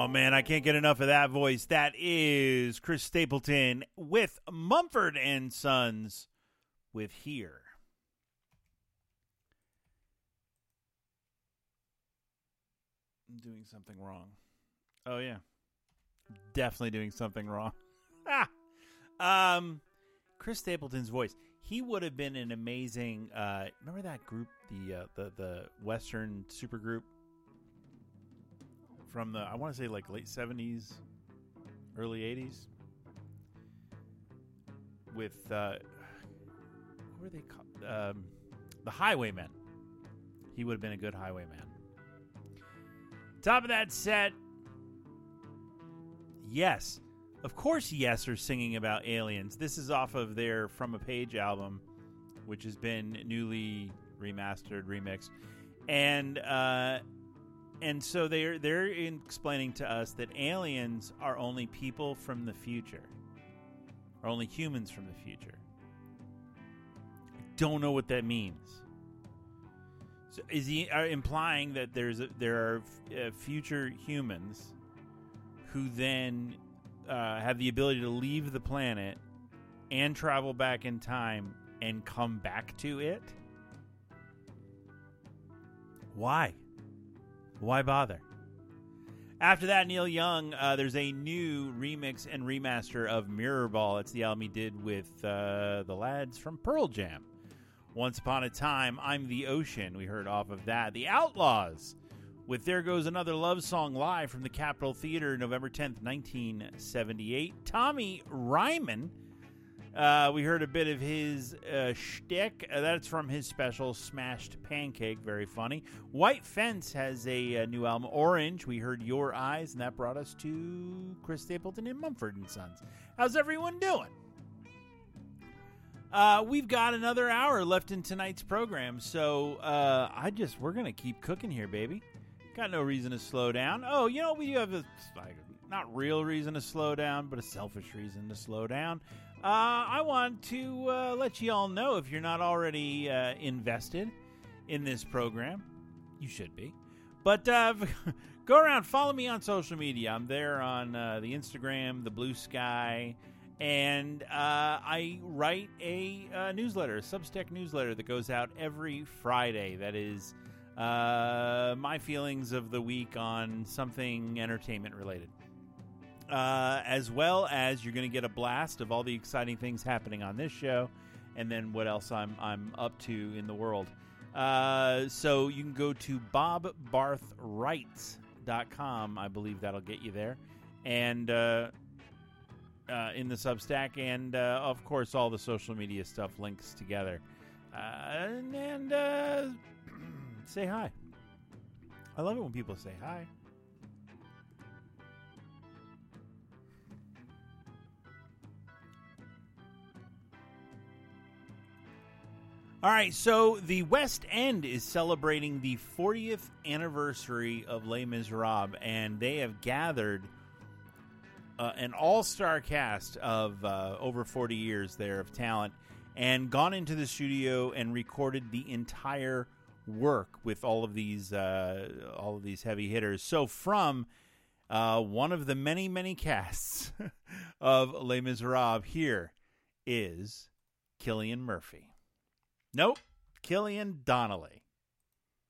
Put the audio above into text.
Oh, man, I can't get enough of that voice. That is Chris Stapleton with Mumford and Sons with Here. I'm doing something wrong. Oh, yeah. Definitely doing something wrong. Chris Stapleton's voice. He would have been an amazing... remember that group, the Western supergroup? From the, I want to say like late 70s, early 80s. With, what were they called? The Highwaymen. He would have been a good Highwayman. Top of that set. Yes. Of course, Yes are singing about aliens. This is off of their From a Page album, which has been newly remastered, remixed. And so they're explaining to us that aliens are only people from the future, or only humans from the future. I don't know what that means. So is he implying that there are future humans who then have the ability to leave the planet and travel back in time and come back to it? Why? Why bother? After that, Neil Young, there's a new remix and remaster of Mirror Ball. It's the album he did with the lads from Pearl Jam. Once Upon a Time, I'm the Ocean. We heard off of that. The Outlaws with There Goes Another Love Song live from the Capitol Theater, November 10th, 1978. Tommy Ryman. We heard a bit of his shtick. That's from his special Smashed Pancake. Very funny. White Fence has a new album, Orange. We heard Your Eyes, and that brought us to Chris Stapleton and Mumford and Sons. How's everyone doing? We've got another hour left in tonight's program, so we're going to keep cooking here, baby. Got no reason to slow down. Oh, you know, we do have a not real reason to slow down, but a selfish reason to slow down. I want to let you all know, if you're not already invested in this program, you should be. But go around, follow me on social media. I'm there on the Instagram, the Blue Sky, and I write a newsletter, a Substack newsletter that goes out every Friday. That is my feelings of the week on something entertainment related. As well as you're going to get a blast of all the exciting things happening on this show, and then what else I'm up to in the world. So you can go to bobbarthwrites.com. I believe that'll get you there, and in the Substack, and of course all the social media stuff links together. And say hi. I love it when people say hi. All right, so the West End is celebrating the 40th anniversary of Les Miserables, and they have gathered an all-star cast of over 40 years there of talent and gone into the studio and recorded the entire work with all of these heavy hitters. So from one of the many, many casts of Les Miserables, here is Cillian Murphy. Nope, Cillian Donnelly.